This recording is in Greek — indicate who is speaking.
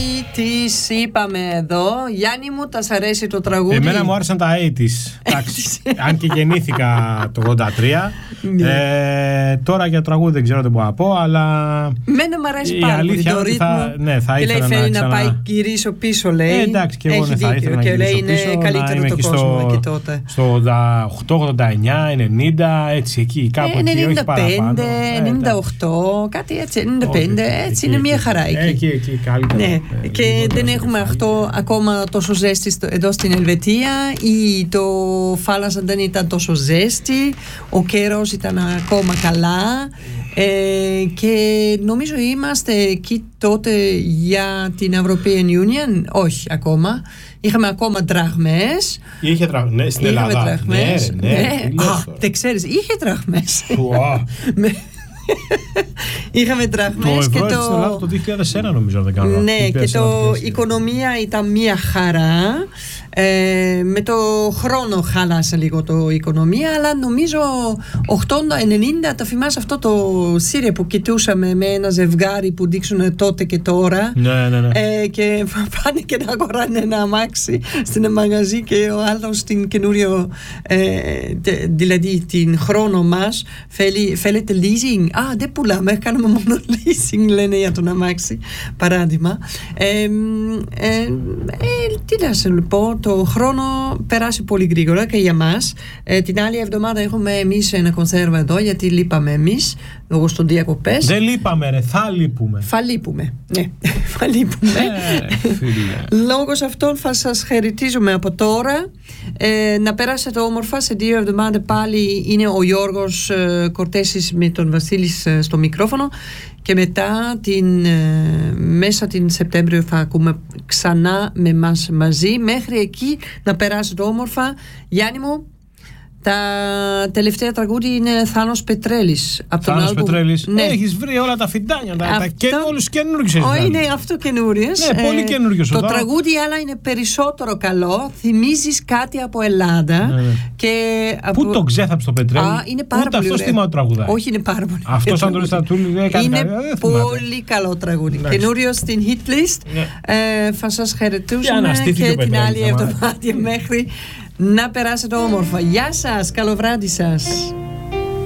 Speaker 1: Τις είπαμε εδώ. Γιάννη μου, τα σ' αρέσει το τραγούδι?
Speaker 2: Εμένα μου άρεσαν τα 80's. Αν και γεννήθηκα το 83. Τώρα για τραγούδι δεν ξέρω τι μπορώ να πω, αλλά.
Speaker 1: Μένα μου αρέσει πάρα πολύ το ρύθμο.
Speaker 2: Θα
Speaker 1: και λέει θέλει να πάει γυρίσω πίσω, λέει.
Speaker 2: Εντάξει, και εγώ θα ήθελα να
Speaker 1: και λέει
Speaker 2: είναι
Speaker 1: καλύτερο το κόσμο εκεί τότε.
Speaker 2: Στο 88, 89, 90, έτσι εκεί κάπου εκεί, όχι παραπάνω.
Speaker 1: 98, κάτι έτσι, 95, έτσι είναι μια χαρά εκεί.
Speaker 2: Εκεί καλύτερα.
Speaker 1: Και δεν έχουμε αυτό ακόμα τόσο ζέστη εδώ στην Ελβετία, ή το φάλασσα δεν ήταν τόσο ζέστη, ο καιρός ήταν ακόμα καλά, και νομίζω είμαστε εκεί τότε για την European Union, όχι ακόμα. Είχαμε ακόμα δραχμές.
Speaker 2: Είχε δραχμές στην Ελλάδα.
Speaker 1: Ναι. Δεν ξέρεις, είχε δραχμές. Είχαμε δραχμές
Speaker 2: και το ευρώ στην Ελλάδα το 2001 νομίζω, δεν κάνω.
Speaker 1: Ναι, και η οικονομία ήταν μια χαρά. Με το χρόνο χάλασε λίγο το οικονομία, αλλά νομίζω 80-90, τα θυμάσαι αυτό το σύρε που κοιτούσαμε με ένα ζευγάρι που δείξουν τότε και τώρα.
Speaker 2: Ναι.
Speaker 1: Και πάνε και να αγοράνε ένα αμάξι στην μαγαζί και ο άλλος την καινούριο, δηλαδή την χρόνο μας θέλετε leasing. Δεν πουλάμε, κάνουμε μόνο leasing, λένε για τον αμάξι, παράδειγμα. Τι να σε λοιπόν, το χρόνο περάσει πολύ γρήγορα και για μας. Την άλλη εβδομάδα έχουμε εμείς ένα κονσέρβα εδώ, γιατί λείπαμε εμείς λόγω των διακοπές.
Speaker 2: Δεν λείπαμε ρε, θα λείπουμε.
Speaker 1: Ναι, θα λείπουμε. Λόγω αυτών θα σας χαιρετίζουμε από τώρα. Να περάσετε όμορφα. Σε 2 εβδομάδες πάλι είναι ο Γιώργος Κορτέσης με τον Βασίλης στο μικρόφωνο, και μετά μέσα την Σεπτέμβριο θα ακούμε ξανά με μας μαζί. Μέχρι εκεί να περάσετε όμορφα. Γιάννη μου, τα τελευταία τραγούδια είναι Θάνος Πετρέλης.
Speaker 2: Θάνος Πετρέλης. Ναι. Έχεις βρει όλα τα φιντάνια, όλους καινούργιους.
Speaker 1: Όχι, είναι αυτό καινούριες.
Speaker 2: Ναι, πολύ καινούργιος.
Speaker 1: Το τραγούδι αλλά είναι περισσότερο καλό. Θυμίζεις κάτι από Ελλάδα.
Speaker 2: Ναι.
Speaker 1: Και
Speaker 2: πού το ξέθαψε το Πετρέλη?
Speaker 1: Είναι πάρα
Speaker 2: ούτε
Speaker 1: πολύ
Speaker 2: αυτός θυμάται τραγουδάει.
Speaker 1: Όχι, είναι πάρα πολύ.
Speaker 2: Αυτός αν το
Speaker 1: είναι πολύ καλό τραγούδι. Καινούριο στην hit list. Θα σας χαιρετούσαμε και την άλλη εβδομάδα μέχρι. Να περάσετε όμορφα. Γεια σας, καλό βράδυ σας.